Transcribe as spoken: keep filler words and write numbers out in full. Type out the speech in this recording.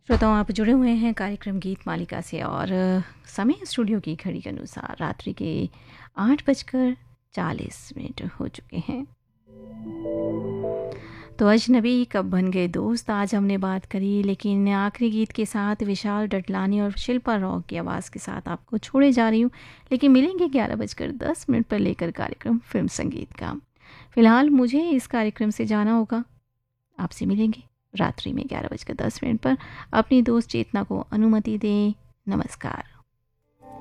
श्रोताओं, आप जुड़े हुए हैं कार्यक्रम गीत मालिका से और समय स्टूडियो की घड़ी के अनुसार रात्रि के आठ बजकर चालीस मिनट हो चुके हैं। तो अजनबी कब बन गए दोस्त, आज हमने बात करी, लेकिन आखिरी गीत के साथ विशाल डडलानी और शिल्पा रॉक की आवाज़ के साथ आपको छोड़े जा रही हूँ। लेकिन मिलेंगे ग्यारह बजकर दस मिनट पर लेकर कार्यक्रम फिल्म संगीत का। फिलहाल मुझे इस कार्यक्रम से जाना होगा। आपसे मिलेंगे रात्रि में ग्यारह बजकर दस मिनट पर। अपनी दोस्त चेतना को अनुमति दें। नमस्कार।